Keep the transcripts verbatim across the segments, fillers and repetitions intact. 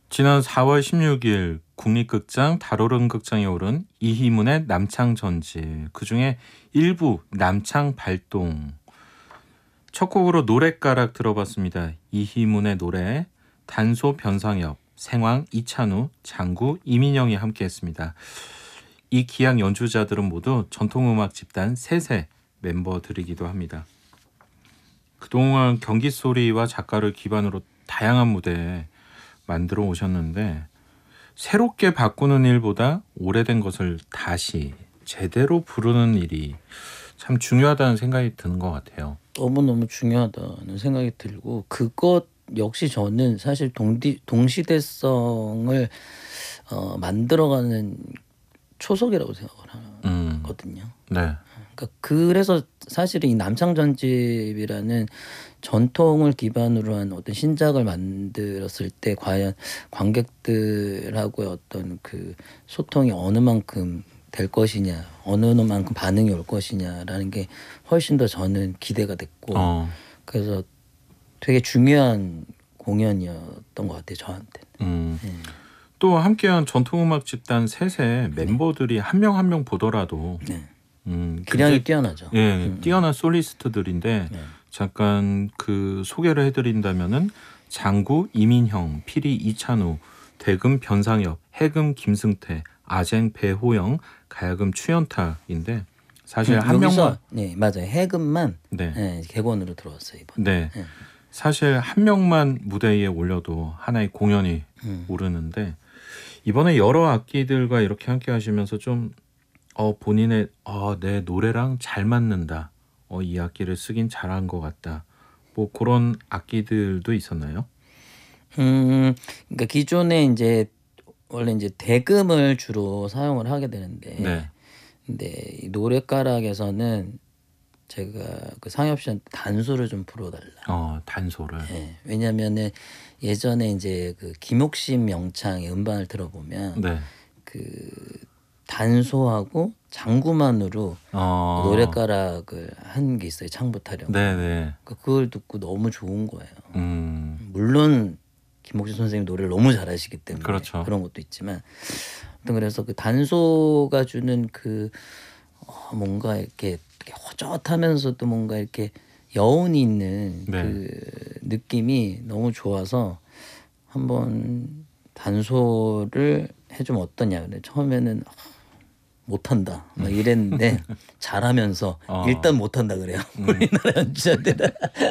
지난 사월 십육일 국립극장 달오른극장에 오른 이희문의 남창전지, 그중에 일부 남창발동, 첫 곡으로 노랫가락 들어봤습니다. 이희문의 노래, 단소 변상엽, 생황 이찬우, 장구 이민영이 함께했습니다. 이 기악 연주자들은 모두 전통음악 집단 셋의 멤버들이기도 합니다. 그동안 경기소리와 작가를 기반으로 다양한 무대에 만들어 오셨는데, 새롭게 바꾸는 일보다 오래된 것을 다시 제대로 부르는 일이 참 중요하다는 생각이 드는 것 같아요. 너무너무 중요하다는 생각이 들고, 그것 역시 저는 사실 동디, 동시대성을 어, 만들어가는 초석이라고 생각을 하거든요. 음, 네. 그러니까 그래서 사실은 이 남창전집이라는 전통을 기반으로 한 어떤 신작을 만들었을 때 과연 관객들하고의 어떤 그 소통이 어느 만큼 될 것이냐, 어느 만큼 반응이 올 것이냐라는 게 훨씬 더 저는 기대가 됐고, 어. 그래서 되게 중요한 공연이었던 것 같아요, 저한테는. 음. 네. 또 함께한 전통음악 집단 셋의 멤버들이 한 명 한 명 보더라도 네. 음, 기량이 굉장히- 뛰어나죠. 예, 음. 뛰어난 솔리스트들인데, 네. 잠깐 그 소개를 해드린다면은 장구 이민형, 피리 이찬우, 대금 변상엽, 해금 김승태, 아쟁 배호영, 가야금 추연탁인데, 사실 음, 한 여기서 명만 네 맞아요. 해금만 네, 네, 객원으로 들어왔어요 이번. 네, 네. 사실 한 명만 무대 위에 올려도 하나의 공연이 음. 오르는데, 이번에 여러 악기들과 이렇게 함께 하시면서 좀 어, 본인의 어, 내 노래랑 잘 맞는다, 어, 이 악기를 쓰긴 잘한 것 같다, 뭐 그런 악기들도 있었나요? 음, 그러니까 기존에 이제 원래 이제 대금을 주로 사용을 하게 되는데, 네. 근데 이 노랫가락에서는 제가 그 상엽 씨한테 단소를 좀 불어달라. 어, 단소를. 예, 왜냐면은 예전에 이제 그 김옥심 명창의 음반을 들어보면 네. 그 단소하고 장구만으로 어. 노랫가락을 한 게 있어요, 창부타령. 네네. 그걸 듣고 너무 좋은 거예요. 음. 물론 김옥신 선생님 노래를 너무 잘하시기 때문에 그렇죠. 그런 것도 있지만, 아무튼 그래서 그 단소가 주는 그 어, 뭔가 이렇게, 이렇게 허젓하면서도 뭔가 이렇게 여운이 있는 네. 그 느낌이 너무 좋아서 한번 단소를 해주면 어떠냐. 근데 처음에는 아, 못한다 막 이랬는데 잘하면서 어. 일단 못한다 그래요. 우리나라 연주자들은.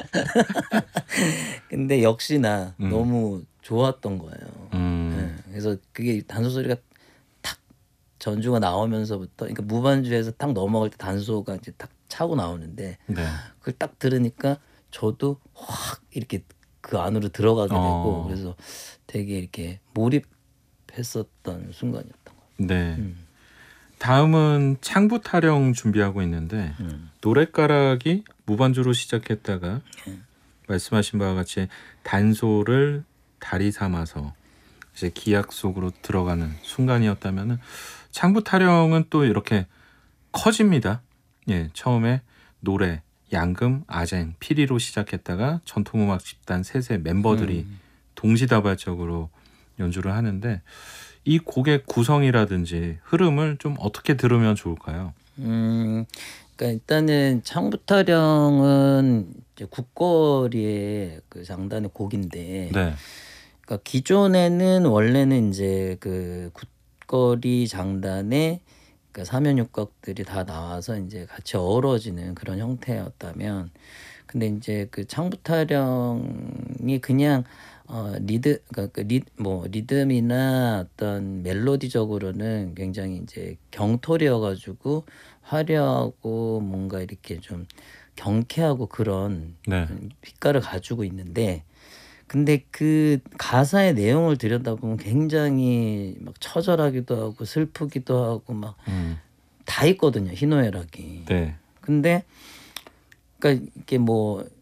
근데 역시나 음. 너무 좋았던 거예요. 음. 네, 그래서 그게 단소 소리가 탁 전주가 나오면서부터, 그러니까 무반주에서 딱 넘어갈 때 단소가 이제 딱 차고 나오는데, 네. 그걸 딱 들으니까 저도 확 이렇게 그 안으로 들어가게 되고, 어. 그래서 되게 이렇게 몰입했었던 순간이었던 것 같아요. 네. 음. 다음은 창부 타령 준비하고 있는데, 음. 노랫가락이 무반주로 시작했다가 음. 말씀하신 바와 같이 단소를 다리 삼아서 이제 기악 속으로 들어가는 순간이었다면은, 창부 타령은 또 이렇게 커집니다. 예, 처음에 노래, 양금, 아쟁, 피리로 시작했다가 전통음악 집단 셋의 멤버들이 음. 동시다발적으로 연주를 하는데, 이 곡의 구성이라든지 흐름을 좀 어떻게 들으면 좋을까요? 음, 그러니까 일단은 창부타령은 이제 국거리의 그 장단의 곡인데, 네. 그러니까 기존에는 원래는 이제 그 국거리 장단에 그 사면육각들이 다 나와서 이제 같이 어우러지는 그런 형태였다면, 근데 이제 그 창부타령이 그냥 어 리드 그러니까 그 리, 뭐 리듬이나 어떤 멜로디적으로는 굉장히 이제 경토리여 가지고 화려하고 뭔가 이렇게 좀 경쾌하고 그런 네. 빛깔을 가지고 있는데, 근데 그 가사의 내용을 들여다보면 굉장히 막 처절하기도 하고 슬프기도 하고 막 다 음. 있거든요, 희노애락이. 네. 근데 그러니까 이게 뭐